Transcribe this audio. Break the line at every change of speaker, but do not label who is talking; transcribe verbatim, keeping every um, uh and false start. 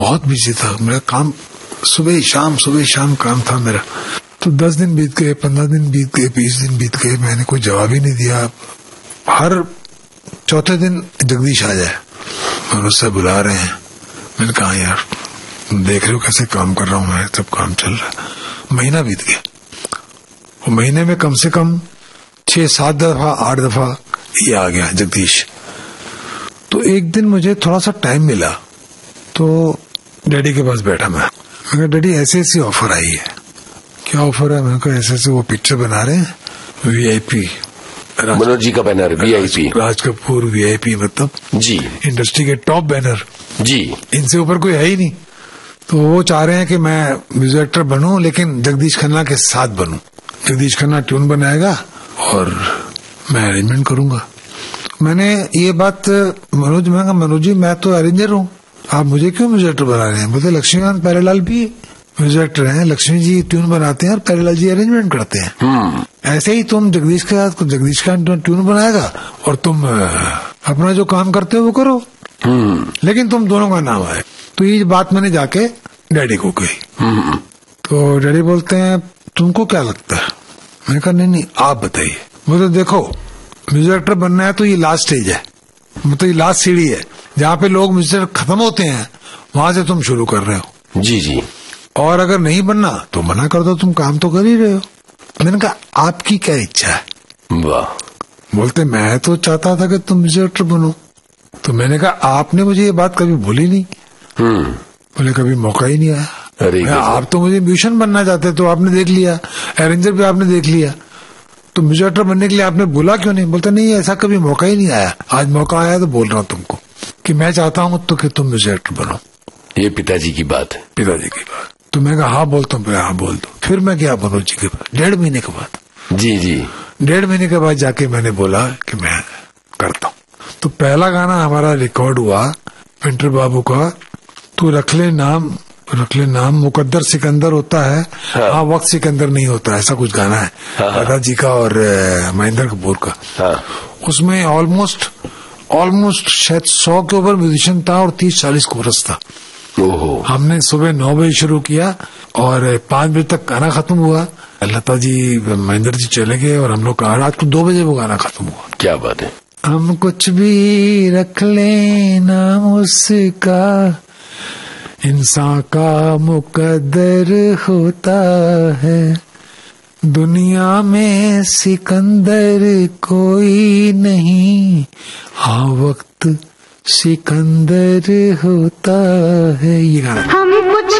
बहुत बिजी था, मेरा काम सुबह शाम सुबह शाम काम था मेरा। तो दस दिन बीत गए, पंद्रह दिन बीत गए, बीस दिन बीत गए, मैंने कोई जवाब ही नहीं दिया। हर चौथे दिन जगदीश आ जाए और उससे बुला रहे हैं। मैंने कहा यार देख रहे हो कैसे काम कर रहा हूँ मैं, सब काम चल रहा है। महीना बीत गया, वो महीने में कम से कम छह सात दफा आठ दफा ये आ गया जगदीश। तो एक दिन मुझे थोड़ा सा टाइम मिला तो डैडी के पास बैठा मैं। मैं डैडी ऐसे ऐसी ऑफर आई है। क्या ऑफर है? मैंने कहा ऐसे ऐसे वो पिक्चर बना रहे हैं, वीआईपी,
मनोज जी का banner VIP,
Raj Kapoor VIP, मतलब
जी
इंडस्ट्री के टॉप बैनर
जी,
इनसे ऊपर कोई है ही नहीं। तो वो चाह रहे हैं कि मैं म्यूजिक डायरेक्टर बनूं लेकिन जगदीश खन्ना के साथ बनूं। जगदीश खन्ना ट्यून बनाएगा और मैं अरेंजमेंट करूंगा। मैंने ये बात मनोज में कहा, मनोज जी मैं तो अरेंजर हूँ, आप मुझे क्यों म्यूजिक डायरेक्टर बना रहे हैं? बोलते लक्ष्मीकांत प्यारेलाल भी म्यूजिक डायरेक्टर हैं, लक्ष्मी जी ट्यून बनाते हैं और प्यारेलाल जी अरेंजमेंट करते हैं। ऐसे ही तुम जगदीश के साथ जगदीश का ट्यून बनाएगा और तुम अपना जो काम करते हो वो करो, लेकिन तुम दोनों का नाम आए। तो ये बात मैंने जाके डैडी को कही। तो डैडी बोलते हैं तुमको क्या लगता है? मैंने कहा नहीं नहीं आप बताइए। बोले देखो म्यूजिक डायरेक्टर बनना है तो ये लास्ट स्टेज है, मतलब ये लास्ट सीढ़ी है, जहाँ पे लोग म्यूजिक खत्म होते हैं वहां से तुम शुरू कर रहे हो।
जी जी। और
अगर नहीं बनना तो मना कर दो, तुम काम तो कर ही रहे हो। मैंने कहा आपकी क्या इच्छा है?
वाह।
बोलते मैं तो चाहता था कि तुम म्यूजिक डायरेक्टर बनो। तो मैंने कहा आपने मुझे ये बात कभी बोली नहीं।
हम्म।
बोले कभी मौका ही नहीं आया।
अरे
आप तो मुझे म्यूजिशियन बनना चाहते तो आपने देख लिया, अरेंजर भी आपने देख लिया, तो म्यूजिक डायरेक्टर बनने के लिए आपने बोला क्यों नहीं? बोलता नहीं ऐसा कभी मौका ही नहीं आया, आज मौका आया तो बोल रहा हूँ तुमको कि मैं चाहता हूँ तो कि तुम म्यूजिक डायरेक्टर बनो।
ये पिताजी की बात है।
पिताजी की बात। तो मैं कहा हाँ बोलता हूँ। हाँ बोल दो। फिर मैं गया मनोज जी के पास डेढ़ महीने के बाद।
जी जी।
डेढ़ महीने के बाद जाके मैंने बोला कि मैं करता हूँ। तो पहला गाना हमारा रिकॉर्ड हुआ पिंटर बाबू का, तू रख ले नाम, रख ले नाम मुकद्दर सिकंदर होता है, हाँ, हाँ वक्त सिकंदर नहीं होता, ऐसा कुछ गाना है दादाजी का और महेंद्र कपूर का। हाँ। उसमें ऑलमोस्ट ऑलमोस्ट शायद सौ के ऊपर म्यूजिशियन था और तीस चालीस कोरस था।
ओहो।
हमने सुबह नौ बजे शुरू किया और पांच बजे तक गाना खत्म हुआ। लता जी महेंद्र जी चले गए और हम लोग रात को दो बजे वो गाना खत्म हुआ।
क्या बात है।
हम कुछ भी रख ले नाम उसका, इंसान का मुकद्दर होता है, दुनिया में सिकंदर कोई नहीं, हाँ वक्त सिकंदर होता है। ये गाना